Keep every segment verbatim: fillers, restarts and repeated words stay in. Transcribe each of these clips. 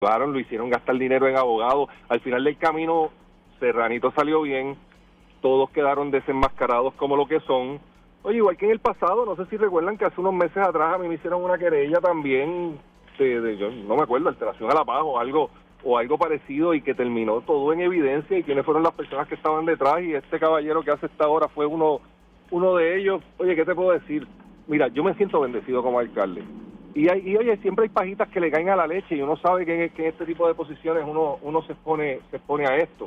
lo hicieron gastar dinero en abogados. Al final del camino, Serranito salió bien, todos quedaron desenmascarados como lo que son. Oye, igual que en el pasado, no sé si recuerdan que hace unos meses atrás a mí me hicieron una querella también, de, de yo no me acuerdo, alteración a la paz o algo, o algo parecido, y que terminó todo en evidencia, y quiénes fueron las personas que estaban detrás, y este caballero que hace esta hora fue uno, uno de ellos. Oye, ¿qué te puedo decir? Mira, yo me siento bendecido como alcalde. Y, hay, y oye, siempre hay pajitas que le caen a la leche, y uno sabe que en, que en este tipo de posiciones uno uno se expone, se expone a esto.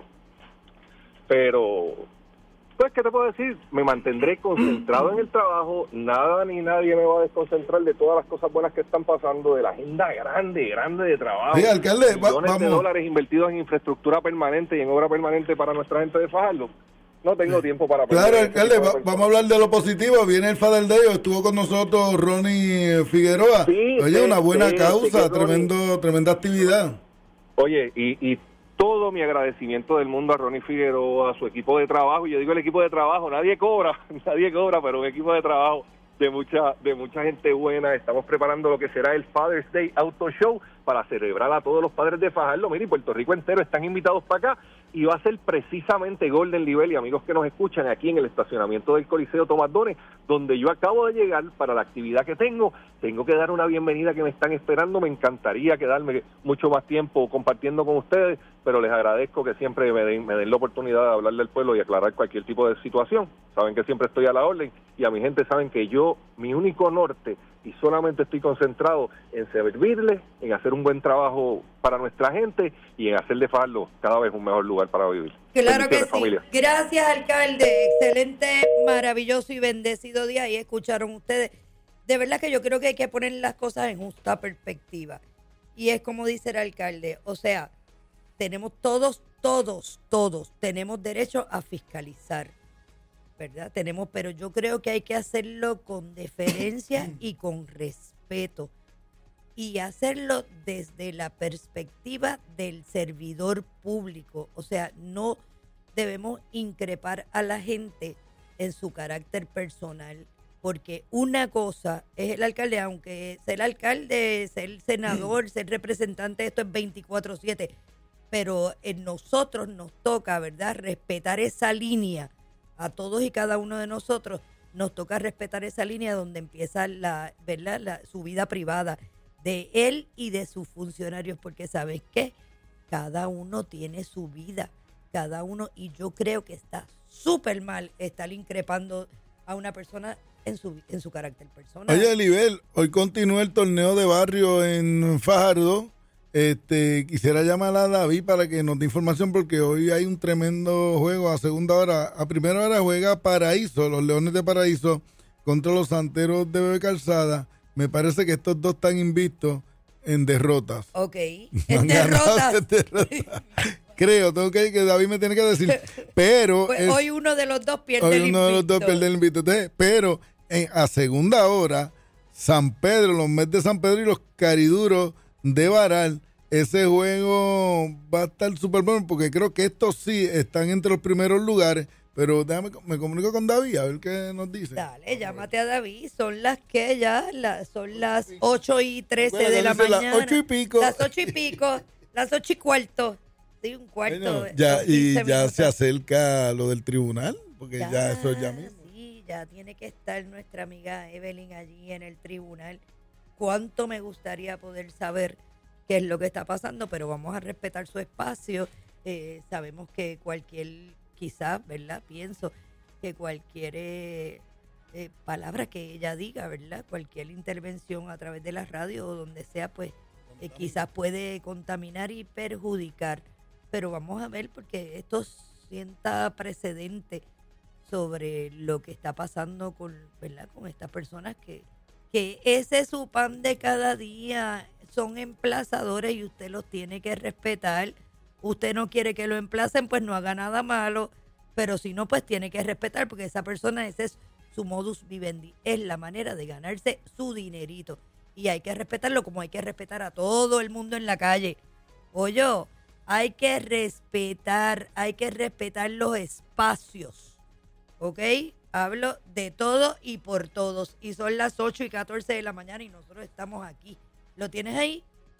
Pero, pues, ¿qué te puedo decir? Me mantendré concentrado en el trabajo, nada ni nadie me va a desconcentrar de todas las cosas buenas que están pasando, de la agenda grande, grande de trabajo. Sí, alcalde, millones va, vamos. de dólares invertidos en infraestructura permanente y en obra permanente para nuestra gente de Fajardo. No tengo tiempo para Claro, alcalde, va, vamos a hablar de lo positivo. Viene el Father Day, estuvo con nosotros Ronnie Figueroa. Sí, Oye, sí, una buena sí, causa, sí, tremendo, tremenda actividad. Oye, y, y todo mi agradecimiento del mundo a Ronnie Figueroa, a su equipo de trabajo. Yo digo el equipo de trabajo, nadie cobra, nadie cobra, pero un equipo de trabajo de mucha de mucha gente buena. Estamos preparando lo que será el Father's Day Auto Show para celebrar a todos los padres de Fajardo. Mire, Puerto Rico entero están invitados para acá, y va a ser precisamente Golden Level, y amigos que nos escuchan, aquí en el estacionamiento del Coliseo Tomás Dones, donde yo acabo de llegar para la actividad que tengo. Tengo que dar una bienvenida que me están esperando. Me encantaría quedarme mucho más tiempo compartiendo con ustedes, pero les agradezco que siempre me den, me den la oportunidad de hablar del pueblo y aclarar cualquier tipo de situación. Saben que siempre estoy a la orden, y a mi gente saben que yo, mi único norte, y solamente estoy concentrado en servirles, en hacer un buen trabajo para nuestra gente y en hacer de Fajardo cada vez un mejor lugar para vivir. Claro que sí. Familia. Gracias, alcalde. Excelente, maravilloso y bendecido día. Y escucharon ustedes. De verdad que yo creo que hay que poner las cosas en justa perspectiva. Y es como dice el alcalde, o sea, tenemos todos, todos, todos, tenemos derecho a fiscalizar, ¿verdad? Tenemos, pero yo creo que hay que hacerlo con deferencia y con respeto, y hacerlo desde la perspectiva del servidor público. O sea, no debemos increpar a la gente en su carácter personal, porque una cosa es el alcalde, aunque ser alcalde, ser senador, ser representante, esto es veinticuatro siete, pero en nosotros nos toca, ¿verdad?, respetar esa línea. A todos y cada uno de nosotros nos toca respetar esa línea donde empieza la, ¿verdad?, la, su vida privada de él y de sus funcionarios, porque ¿sabes qué? Cada uno tiene su vida, cada uno, y yo creo que está súper mal estar increpando a una persona en su en su carácter personal. Oye, Elibel, hoy continúa el torneo de barrio en Fajardo. Este, quisiera llamar a David para que nos dé información, porque hoy hay un tremendo juego a segunda hora. A primera hora juega Paraíso, los Leones de Paraíso contra los Santeros de Bebe Calzada. Me parece que estos dos están invictos en derrotas. Ok, en derrotas. En derrotas. Creo, tengo que que David me tiene que decir. Pero pues es, hoy uno de los dos pierde hoy el uno invicto. de los dos pierde el invicto. Entonces, pero en, a segunda hora, San Pedro, los Mets de San Pedro y los Cariduros de Baral, ese juego va a estar súper bueno, porque creo que estos sí están entre los primeros lugares. Pero déjame, me comunico con David a ver qué nos dice. Dale, llámate a David. Son las que ya, la, son las ocho y trece Bueno, de la dice mañana. las ocho y pico. Las ocho y pico, las ocho y cuarto. Sí, un cuarto. Bueno, ya, son y quince ya minutos. se acerca lo del tribunal, porque ya, ya eso ya mismo. Sí, ya tiene que estar nuestra amiga Evelyn allí en el tribunal. Cuánto me gustaría poder saber qué es lo que está pasando, pero vamos a respetar su espacio. Eh, sabemos que cualquier, quizás, ¿verdad? Pienso que cualquier eh, eh, palabra que ella diga, ¿verdad? Cualquier intervención a través de la radio o donde sea, pues eh, quizás puede contaminar y perjudicar. Pero vamos a ver, porque esto sienta precedente sobre lo que está pasando con, ¿verdad?, con estas personas que, que ese es su pan de cada día. Son emplazadores y usted los tiene que respetar. Usted no quiere que lo emplacen, pues no haga nada malo, pero si no, pues tiene que respetar, porque esa persona, ese es su modus vivendi, es la manera de ganarse su dinerito, y hay que respetarlo como hay que respetar a todo el mundo en la calle. Oye, hay que respetar, hay que respetar los espacios, ¿ok? Hablo de todo y por todos, y son las ocho y catorce de la mañana y nosotros estamos aquí. ¿Lo tienes ahí?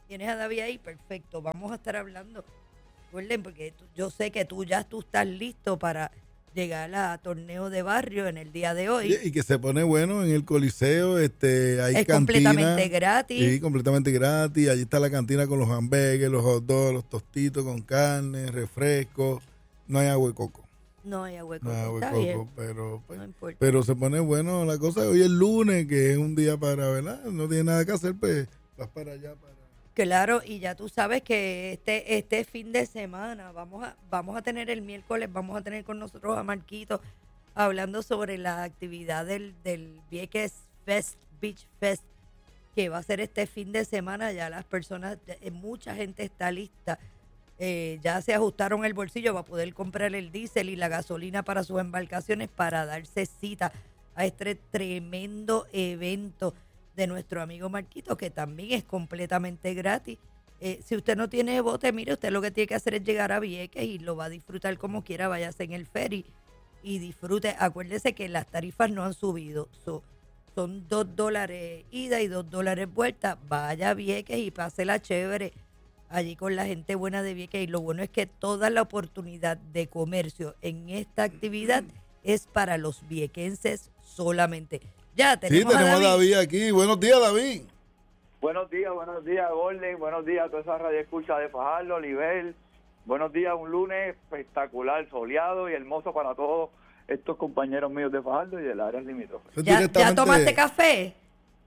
Tienes a David ahí, perfecto. Vamos a estar hablando. Recuerden, porque tú- yo sé que tú ya tú estás listo para llegar a torneo de barrio en el día de hoy. Y, y que se pone bueno en el Coliseo, este, hay Es cantina. completamente gratis. Sí, completamente gratis. Allí está la cantina con los hamburgues, los hot dogs, los tostitos con carne, refrescos. No hay agua de coco. No hay agua de No coco, hay agua está de bien. coco, pero, pues, No importa. pero se pone bueno la cosa. Hoy es lunes, que es un día para, ¿verdad? No tiene nada que hacer, pues vas para allá. Para... Claro, y ya tú sabes que este este fin de semana vamos a vamos a tener el miércoles, vamos a tener con nosotros a Marquito hablando sobre la actividad del, del Vieques Fest, Beach Fest, que va a ser este fin de semana. Ya las personas, eh, mucha gente está lista. Eh, ya se ajustaron el bolsillo para poder comprar el diésel y la gasolina para sus embarcaciones para darse cita a este tremendo evento de nuestro amigo Marquito, que también es completamente gratis. Eh, si usted no tiene bote, mire, usted lo que tiene que hacer es llegar a Vieques y lo va a disfrutar como quiera. Váyase en el ferry y disfrute. Acuérdese que las tarifas no han subido. So, son dos dólares ida y dos dólares vuelta. Vaya a Vieques y pásela chévere allí con la gente buena de Vieques. Y lo bueno es que toda la oportunidad de comercio en esta actividad es para los viequenses solamente. Ya tenemos, Sí, tenemos a a David. David aquí. Buenos días, David. Buenos días, buenos días, Golden. Buenos días a toda esa radio escucha de Fajardo, Oliver. Buenos días, un lunes espectacular, soleado y hermoso para todos estos compañeros míos de Fajardo y del área limítrofe. Pues ¿Ya, directamente- ¿Ya tomaste café?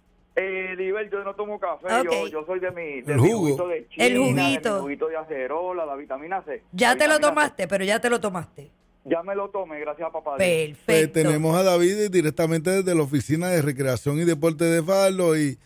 Eh, Oliver, yo no tomo café, Ok. yo, yo soy de mi, de El mi jugo. juguito de China, El de juguito. mi juguito de acerola, la vitamina C. Ya La te lo vitamina C. tomaste, pero ya te lo tomaste. Ya me lo tomé, gracias a papá Dios. Pues Perfecto. tenemos a David directamente desde la Oficina de Recreación y Deporte de Farlo y,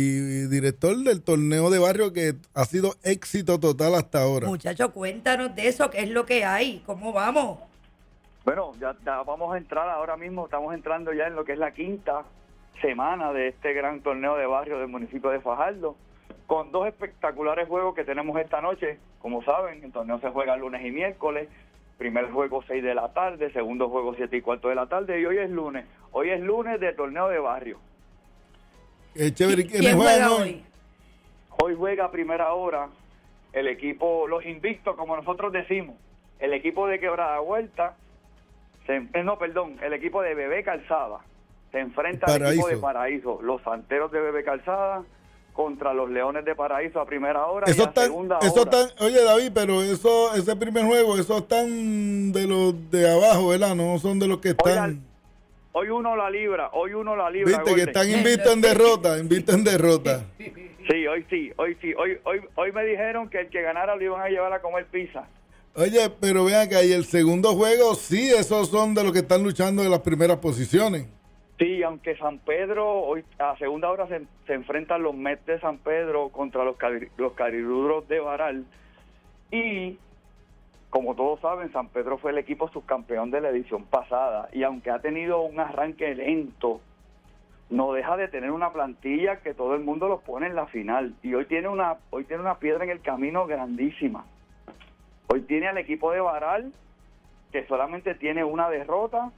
y director del torneo de barrio que ha sido éxito total hasta ahora. Muchacho, cuéntanos de eso, qué es lo que hay, cómo vamos. Bueno, ya, ya vamos a entrar ahora mismo, estamos entrando ya en lo que es la quinta semana de este gran torneo de barrio del municipio de Fajardo, con dos espectaculares juegos que tenemos esta noche. Como saben, el torneo se juega lunes y miércoles, primer juego seis de la tarde, segundo juego siete y cuarto de la tarde, y hoy es lunes, hoy es lunes de torneo de barrio. Es chévere. ¿Quiénes ¿Quién juegan juega hoy? hoy? Hoy juega a primera hora el equipo, los invictos, como nosotros decimos, el equipo de Quebrada Huerta, se, eh, no, perdón, el equipo de Bebé Calzada, se enfrenta al equipo de Paraíso, los Santeros de Bebé Calzada contra los Leones de Paraíso a primera hora Eso y a están, segunda eso hora. están, oye David, pero eso, ese primer juego, esos están de los de abajo, ¿verdad? No son de los que están. Oigan, hoy uno la libra, hoy uno la libra. Viste que Golden. están invictos en derrota, invictos en derrota. Sí, hoy sí, hoy sí. Hoy, hoy, hoy me dijeron que el que ganara lo iban a llevar a comer pizza. Oye, pero vean que ahí el segundo juego, sí, esos son de los que están luchando en las primeras posiciones. Sí, aunque San Pedro, hoy a segunda hora se, se enfrentan los Mets de San Pedro contra los, cari- los Cariduros de Baral. Y, como todos saben, San Pedro fue el equipo subcampeón de la edición pasada. Y aunque ha tenido un arranque lento, no deja de tener una plantilla que todo el mundo los pone en la final. Y hoy tiene una, hoy tiene una piedra en el camino grandísima. Hoy tiene al equipo de Baral, que solamente tiene una derrota,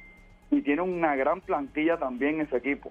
y tiene una gran plantilla también en su equipo.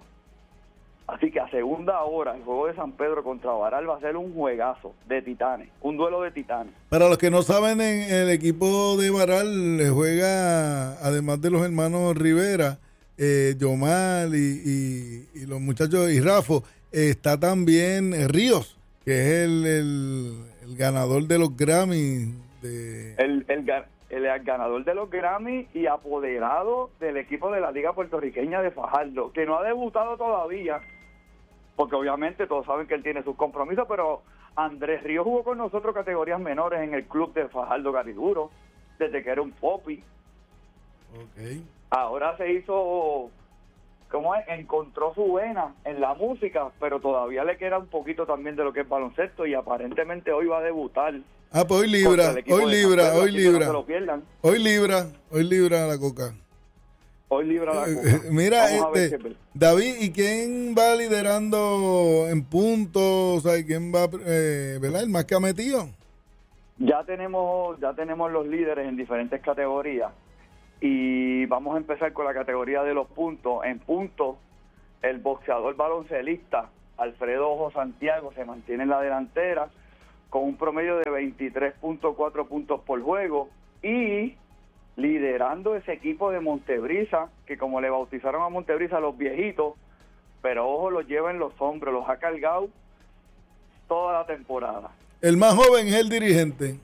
Así que a segunda hora el juego de San Pedro contra Baral va a ser un juegazo de titanes, un duelo de titanes. Para los que no saben, en el equipo de Baral le juega, además de los hermanos Rivera, eh, Yomal y, y, y los muchachos y Rafo, eh, está también eh, Ríos, que es el, el, el ganador de los Grammy. De... El, el, ga- el ganador de los Grammy y apoderado del equipo de la Liga Puertorriqueña de Fajardo, que no ha debutado todavía, porque obviamente todos saben que él tiene sus compromisos, pero Andrés Ríos jugó con nosotros categorías menores en el club de Fajardo Cariduro, desde que era un popi. Okay. Ahora se hizo, ¿cómo es? Encontró su vena en la música, pero todavía le queda un poquito también de lo que es baloncesto y aparentemente hoy va a debutar. Ah, pues hoy libra, contra el equipo hoy de libra, San Pedro, hoy así que no libra. se lo pierdan. Hoy libra, hoy libra la coca. Hoy libra la Eh, copa. eh, Mira, Vamos a ver este, qué tal. David, ¿y quién va liderando en puntos? O sea, ¿quién va, eh, verdad? El más que ha metido. Ya tenemos, ya tenemos los líderes en diferentes categorías y vamos a empezar con la categoría de los puntos. En puntos, el boxeador baloncelista Alfredo Ojo Santiago se mantiene en la delantera con un promedio de veintitrés punto cuatro puntos por juego y liderando ese equipo de Montebrisa, que como le bautizaron a Montebrisa los viejitos, pero Ojo los lleva en los hombros, los ha cargado toda la temporada. El más joven es el dirigente.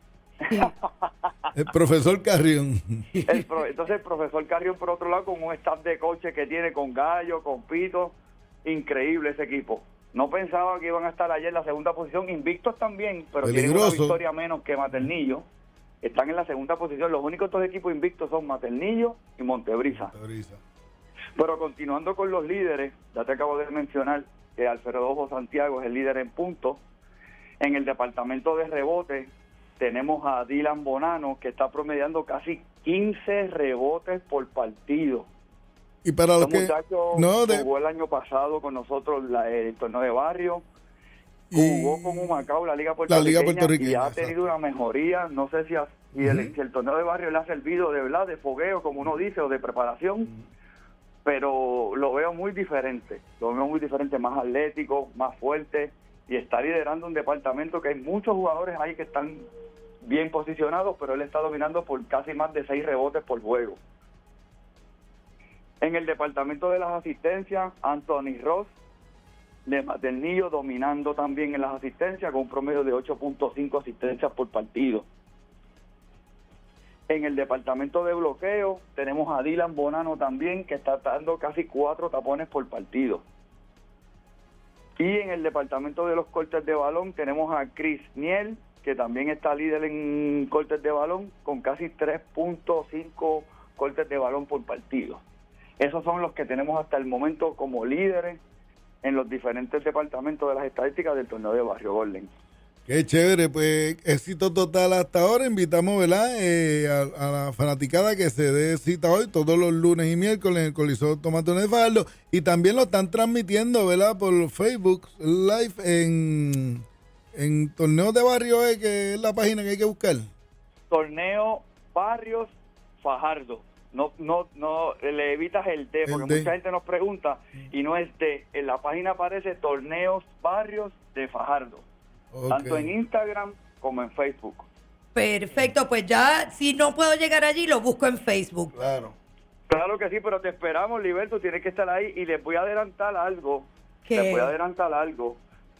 El profesor Carrión. El pro, entonces el profesor Carrión, por otro lado, con un staff de coaches que tiene con Gallo, con Pito, increíble ese equipo. No pensaba que iban a estar ayer en la segunda posición, invictos también, pero Peligroso. tienen una victoria menos que Maternillo. Están en la segunda posición. Los únicos dos equipos invictos son Maternillo y Montebrisa. Montebrisa. Pero continuando con los líderes, ya te acabo de mencionar que Alfredo Ojo Santiago es el líder en puntos. En el departamento de rebote tenemos a Dylan Bonano, que está promediando casi quince rebotes por partido. Y para los Este que muchacho no de, jugó el año pasado con nosotros la, el torneo de barrio, y, jugó con Humacao la liga puertorriqueña, la liga puertorriqueña y ha exacto. tenido una mejoría. No sé si, ha, si, el, Uh-huh. si el torneo de barrio le ha servido de verdad, de fogueo, como uno dice, o de preparación, uh-huh. pero lo veo muy diferente, lo veo muy diferente, más atlético, más fuerte, y está liderando un departamento que hay muchos jugadores ahí que están bien posicionados, pero él está dominando por casi más de seis rebotes por juego. En el departamento de las asistencias, Anthony Ross de Maternillo dominando también en las asistencias con un promedio de ocho punto cinco asistencias por partido. En el departamento de bloqueo tenemos a Dylan Bonano también, que está dando casi cuatro tapones por partido. Y en el departamento de los cortes de balón tenemos a Chris Niel, que también está líder en cortes de balón con casi tres punto cinco cortes de balón por partido. Esos son los que tenemos hasta el momento como líderes en los diferentes departamentos de las estadísticas del torneo de Barrio Golden. Qué chévere, pues éxito total hasta ahora. Invitamos, ¿verdad? Eh, a, a la fanaticada que se dé cita hoy, todos los lunes y miércoles en el Coliseo Tomás Torres de Fajardo. Y también lo están transmitiendo, ¿verdad? Por Facebook Live en, en Torneos de Barrio, eh, que es la página que hay que buscar. Torneo Barrios Fajardo. No, no, no, le evitas el D, porque el D. mucha gente nos pregunta y no es D. En la página aparece Torneos Barrios de Fajardo. Okay. Tanto en Instagram como en Facebook. Perfecto, pues ya si no puedo llegar allí, lo busco en Facebook. Claro. Claro que sí, pero te esperamos, Liberto, tienes que estar ahí y les voy a adelantar algo. ¿Qué? Les voy a adelantar algo.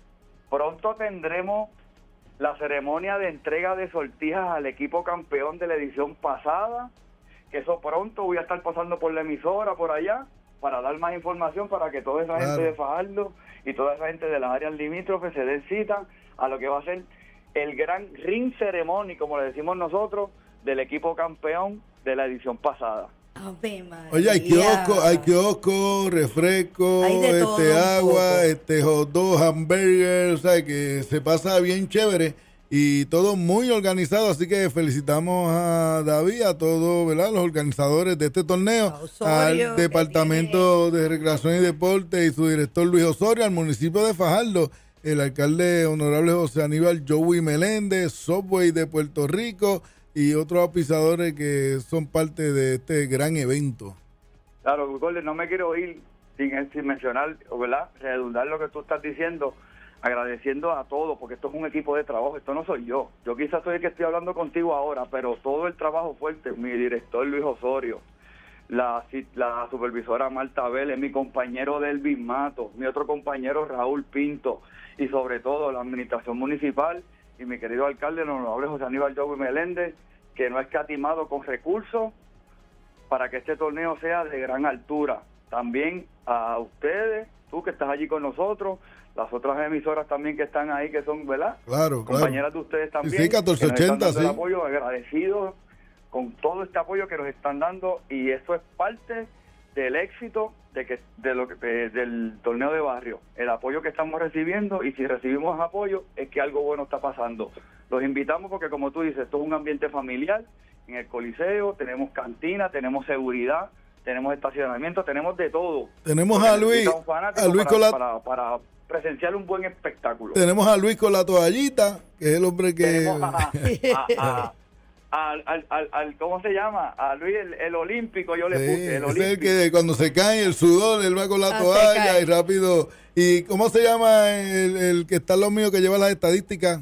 Pronto tendremos la ceremonia de entrega de sortijas al equipo campeón de la edición pasada, que eso pronto voy a estar pasando por la emisora, por allá, para dar más información para que toda esa Claro. gente de Fajardo y toda esa gente de las áreas limítrofes se den cita a lo que va a ser el gran ring ceremony, como le decimos nosotros, del equipo campeón de la edición pasada. Ave María. Oye, hay kiosco, hay kiosco, refresco, Hay de todo este un agua, poco. este hot dog, hamburger, o sea, que se pasa bien chévere y todo muy organizado, así que felicitamos a David, a todos, ¿verdad? Los organizadores de este torneo, A Osorio, al que Departamento de Recreación y Deporte y su director Luis Osorio, al municipio de Fajardo, el alcalde honorable José Aníbal Joey Meléndez, Subway de Puerto Rico y otros auspiciadores que son parte de este gran evento. Claro, Gordon, no me quiero ir sin, sin mencionar, ¿verdad? Redundar lo que tú estás diciendo, agradeciendo a todos, porque esto es un equipo de trabajo, esto no soy yo. Yo quizás soy el que estoy hablando contigo ahora, pero todo el trabajo fuerte, mi director Luis Osorio, la, la supervisora Marta Vélez, mi compañero Delvin Mato, mi otro compañero Raúl Pinto, y sobre todo la administración municipal y mi querido alcalde, el honorable José Aníbal Joey Meléndez, que no ha escatimado con recursos para que este torneo sea de gran altura. También a ustedes, tú que estás allí con nosotros, las otras emisoras también que están ahí, que son, ¿verdad? Claro, claro. Compañeras de ustedes también. Sí, catorce ochenta, que nos están dando sí. el apoyo, agradecidos con todo este apoyo que nos están dando, y eso es parte del éxito de que de lo que de, del torneo de barrio, el apoyo que estamos recibiendo, y si recibimos apoyo es que algo bueno está pasando. Los invitamos porque, como tú dices, esto es un ambiente familiar en el Coliseo, tenemos cantina, tenemos seguridad, tenemos estacionamiento, tenemos de todo. Tenemos Porque a Luis, necesita un fanático a Luis para, con la, para, para presenciar un buen espectáculo. tenemos a Luis con la toallita, que es el hombre que Tenemos a, a, a, Al, al, al, al, ¿cómo se llama? A Luis, el, el olímpico, yo le Sí, puse, el ese olímpico. es el que cuando se cae el sudor, él va con la Ah, se toalla cae. y rápido. ¿Y cómo se llama el, el que está en los míos que lleva las estadísticas?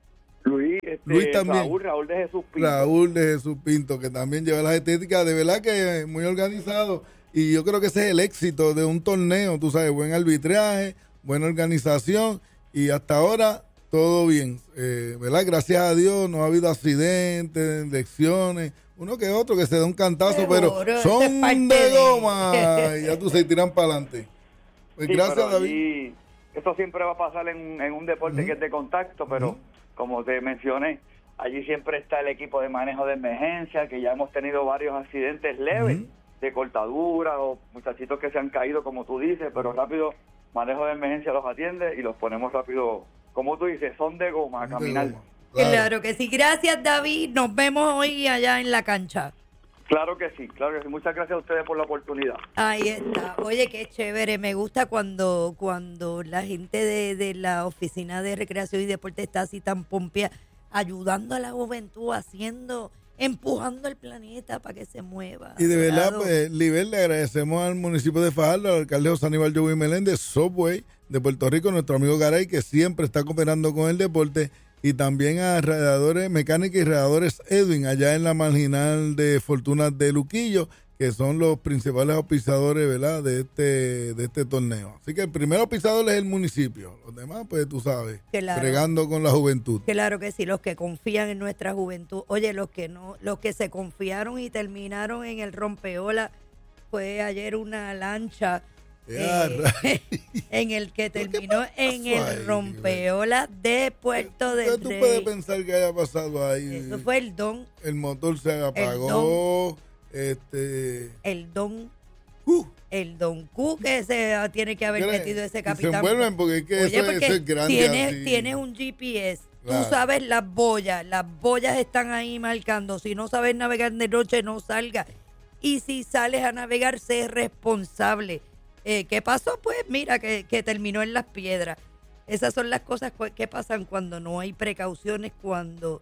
Luis, este, Luis también. Raúl, Raúl de Jesús Pinto. Raúl de Jesús Pinto, que también lleva las estéticas, de verdad que muy organizado. Y yo creo que ese es el éxito de un torneo, tú sabes, buen arbitraje, buena organización y hasta ahora todo bien, eh, ¿verdad? Gracias a Dios no ha habido accidentes, lecciones, uno que otro que se da un cantazo, Seguro, pero eso es son parte de de- goma y ya tú se tiran para adelante. Pues Sí, gracias, pero David. allí, esto siempre va a pasar en, en un deporte Ujú. que es de contacto, pero Ujú. como te mencioné, allí siempre está el equipo de manejo de emergencia, que ya hemos tenido varios accidentes leves, Ujú. de cortadura o muchachitos que se han caído, como tú dices, pero rápido, manejo de emergencia los atiende y los ponemos rápido, como tú dices, son de goma, a De caminar. goma, Claro. claro. que sí. Gracias, David. Nos vemos hoy allá en la cancha. Claro que sí, claro que sí. Muchas gracias a ustedes por la oportunidad. Ahí está. Oye, qué chévere. Me gusta cuando, cuando la gente de, de la Oficina de Recreación y Deporte está así tan pompia, ayudando a la juventud, haciendo, empujando el planeta para que se mueva. Y de verdad, Dorado. pues, Libel, le agradecemos al municipio de Fajardo, al alcalde José Aníbal Joey Meléndez, Subway de Puerto Rico, nuestro amigo Garay, que siempre está cooperando con el deporte, y también a Radiadores Mecánicos y Radiadores Edwin, allá en la marginal de Fortunas de Luquillo, que son los principales auspiciadores, ¿verdad?, de este, de este torneo. Así que el primer auspiciador es el municipio, los demás, pues tú sabes, Claro. bregando con la juventud. Claro que sí, los que confían en nuestra juventud. Oye, los que no, los que se confiaron y terminaron en el rompeola, fue ayer una lancha Ya, eh, rayos. en el que ¿Pero qué terminó en el pasó ahí, rompeola de Puerto ¿Qué del tú puedes Rey. pensar que haya pasado ahí? Eso fue el don, El motor se apagó, este... el don, Uh, el don Q que se tiene que haber ¿Qué le- metido ese y capitán. se envuelven porque es que Oye, eso, porque eso es grande tienes, así. tienes un G P S, Claro. tú sabes las boyas, las boyas están ahí marcando. Si no sabes navegar de noche, no salga. Y si sales a navegar, sé responsable. Eh, ¿Qué pasó? Pues mira, que, que terminó en las piedras. Esas son las cosas cu- que pasan cuando no hay precauciones, cuando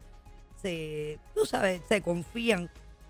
se, tú sabes, se confían.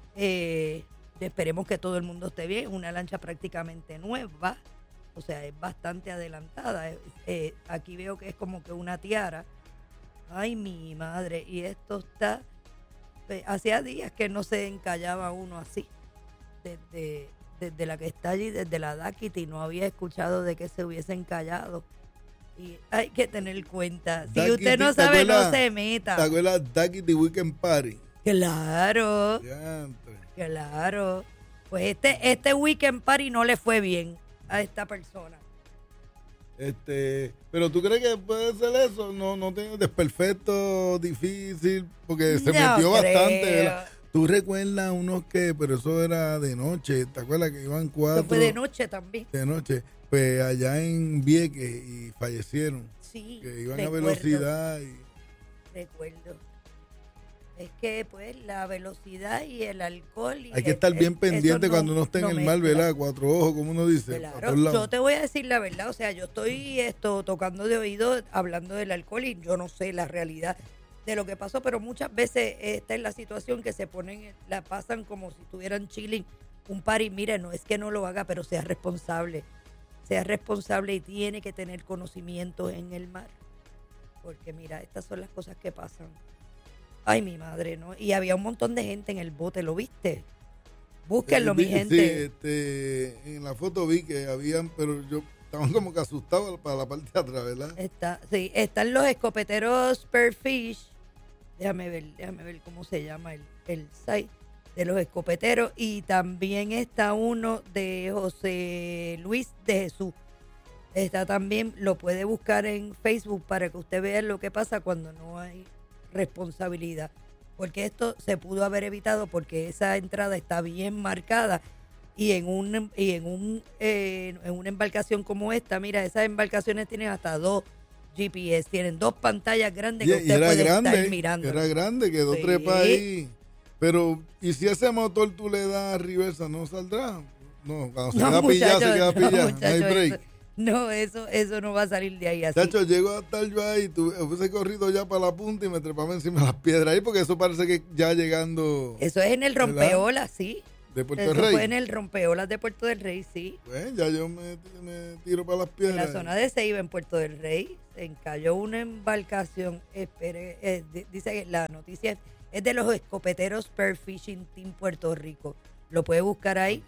Eh, esperemos que todo el mundo esté bien. Una lancha prácticamente nueva, o sea, es bastante adelantada. Eh, eh, aquí veo que es como que una tiara. Ay, mi madre. Y esto está... eh, hacía días que no se encallaba uno así. Desde, desde la que está allí, desde la Daquiti, no había escuchado de que se hubiese encallado. Y hay que tener cuenta. Si Daquiti, usted no ¿te sabe, no acuerdas? se ¿Te meta. acuerdas Ducky the Weekend Party? Claro, Diantre. claro. Pues este, este weekend party no le fue bien a esta persona. Este, pero ¿tú crees que puede ser eso? No, no tiene desperfecto, difícil, porque se No metió creo. bastante, ¿verdad? ¿Tú recuerdas unos que, pero eso era de noche, ¿te acuerdas que iban cuatro? Esto fue de noche también. De noche, pues allá en Vieques y fallecieron, Sí, que iban recuerdo, a velocidad y... recuerdo. Es que pues la velocidad y el alcohol y Hay que el- estar bien el- pendiente eso no- cuando uno esté no en el mar, mezcla. ¿verdad? Cuatro ojos, como uno dice. para Claro, todos lados. yo te voy a decir la verdad, o sea, yo estoy esto tocando de oído hablando del alcohol y yo no sé la realidad de lo que pasó, pero muchas veces esta es la situación que se ponen, la pasan como si estuvieran chilling un par y mire, no es que no lo haga, pero sea responsable, sea responsable y tiene que tener conocimiento en el mar, porque mira, estas son las cosas que pasan. Ay, mi madre, ¿no? Y había un montón de gente en el bote, ¿lo viste? Búsquenlo, Eh, mi vi- gente. Sí, este, en la foto vi que habían, pero yo estaban como que asustados para la parte de atrás, ¿verdad? Está, sí, están los escopeteros Spearfish. Déjame ver, déjame ver cómo se llama el, el site de los escopeteros. Y también está uno de José Luis de Jesús. Está también, lo puede buscar en Facebook para que usted vea lo que pasa cuando no hay responsabilidad. Porque esto se pudo haber evitado porque esa entrada está bien marcada. Y en un y en un eh, en una embarcación como esta, mira, esas embarcaciones tienen hasta dos G P S, tienen dos pantallas grandes Y, que y usted era puede estar grande, mirando. era grande, quedó Sí. trepa ahí. Pero, ¿y si ese motor tú le das reversa, no saldrá? No, cuando se No, queda pillado, se muchacho, queda no, pillado, no hay muchacho, break. eso, No, eso eso no va a salir de ahí así. Chacho, llego a estar yo ahí, tuve, hubiese corrido ya para la punta y me trepaba encima de las piedras ahí, porque eso parece que ya llegando... Eso es en el rompeolas, sí. De Puerto Eso del Rey. fue en el rompeolas de Puerto del Rey, sí. Pues ya yo me, me tiro para las En piedras. la zona de Ceiba, en Puerto del Rey, se encalló una embarcación. Espere, eh, di- dice que la noticia es, es de los escopeteros Spear Fishing Team Puerto Rico. Lo puede buscar ahí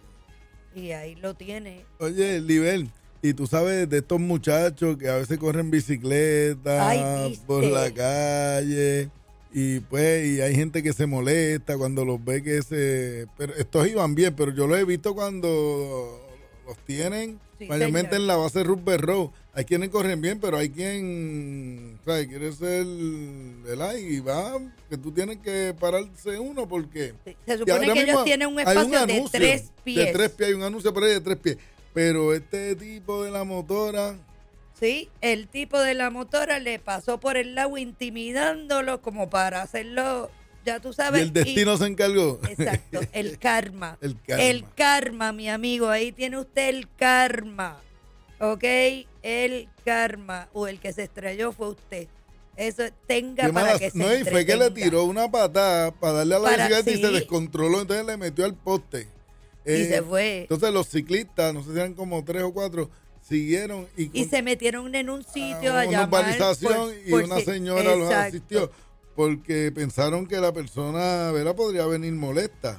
y ahí lo tiene. Oye, Libel, y tú sabes de estos muchachos que a veces corren bicicleta Ay, ¿viste? por la calle y pues y hay gente que se molesta cuando los ve que se... Pero estos iban bien, pero yo los he visto cuando los tienen, Sí, mayormente señor. en la base Rupert Road. Hay quienes corren bien, pero hay quien, o sea, quiere ser, ¿verdad? Y va, que tú tienes que pararse uno porque... Sí, Se Y supone ahora que ellos mismo tienen un hay espacio de anuncio tres pies. De tres pies, hay un anuncio por ahí de tres pies. Pero este tipo de la motora, Sí, el tipo de la motora le pasó por el lado intimidándolo como para hacerlo, ya tú y sabes. el destino y- se encargó. Exacto, el karma. El karma. El karma, mi amigo. Ahí tiene usted el karma. ¿Ok? El karma. O el que se estrelló fue usted. Eso tenga Qué para mala- que se no, y fue que le entretenga. tiró una patada para darle a la Para- bicicleta y se sí. descontroló, entonces le metió al poste. Eh, Y se fue. Entonces los ciclistas, no sé si eran como tres o cuatro, siguieron y, Y con- se metieron en un sitio a a una llamar urbanización por- y por una si- señora los Exacto. asistió porque pensaron que la persona, ¿verdad? Podría venir molesta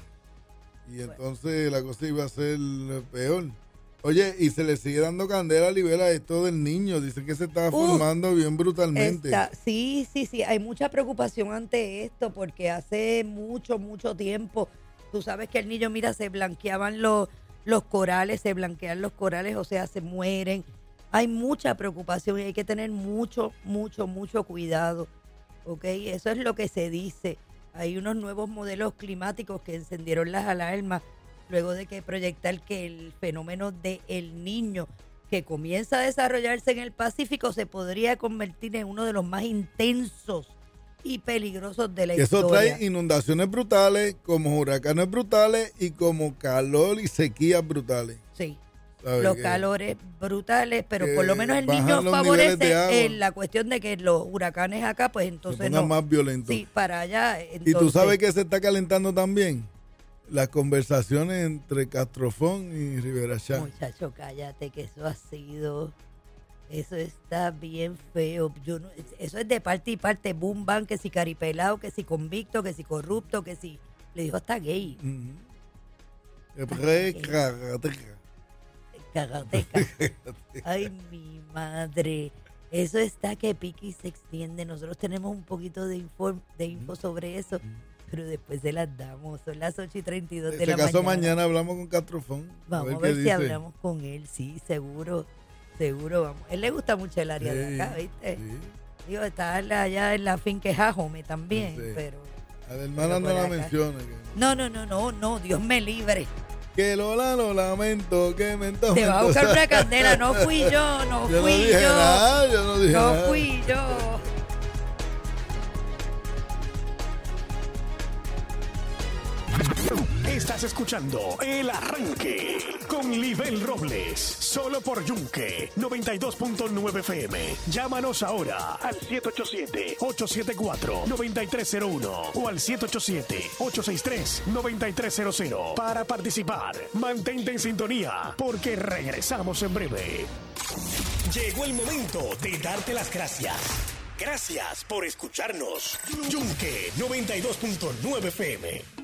y entonces la cosa iba a ser peor. Oye, y se le sigue dando candela a Libela esto del niño, dicen que se está Uf. formando bien brutalmente. Está- sí, sí, sí, hay mucha preocupación ante esto porque hace mucho, mucho tiempo, tú sabes que el niño, mira, se blanqueaban los, los corales, se blanquean los corales, o sea, se mueren. Hay mucha preocupación y hay que tener mucho, mucho, mucho cuidado, ¿ok? Eso es lo que se dice. Hay unos nuevos modelos climáticos que encendieron las alarmas luego de que proyectar que el fenómeno del el niño que comienza a desarrollarse en el Pacífico se podría convertir en uno de los más intensos y peligrosos de la Y eso historia. trae inundaciones brutales, como huracanes brutales y como calor y sequías brutales. Sí, ¿Sabes? los Que- calores brutales, pero que por lo menos el bajan niño los niveles de agua. favorece en la cuestión de que los huracanes acá, pues se entonces pongan no. más violentos. Sí, para allá. Y Entonces, tú sabes que se está calentando también las conversaciones entre Castrofón y Rivera Chat. muchacho, cállate, que eso ha sido, eso está bien feo. Yo no- eso es de parte y parte, boom, bam, que si caripelado, que si convicto, que si corrupto, que si, le dijo hasta gay, Ujú. Re-carrateca. cagateca. Ay, mi madre. Eso está que pique y se extiende. Nosotros tenemos un poquito de info, de info sobre eso, pero después se las damos. Son las ocho y treinta y dos de En la ese caso, mañana. mañana hablamos con Castrofón. Vamos a qué ver si dice. hablamos con él, sí, seguro, seguro, vamos. Él le gusta mucho el área de Sí, acá, ¿viste? sí. Digo, está allá en la finca de Jajome también, Sí. pero... A la hermana Pero no por la acá. menciona. Que, No, no, no, no, no, Dios me libre. que Lola lo lamento, que mento. Te va a mento. buscar una candela, no fui yo, no Yo no fui dije yo, nada, yo no dije no nada. fui yo. Estás escuchando El Arranque con Libel Robles, solo por Yunque noventa y dos punto nueve F M. Llámanos ahora al siete ocho siete, ocho siete cuatro, nueve tres cero uno o al siete ocho siete, ocho seis tres, nueve tres cero cero para participar. Mantente en sintonía porque regresamos en breve. Llegó el momento de darte las gracias. Gracias por escucharnos. Yunque noventa y dos punto nueve F M.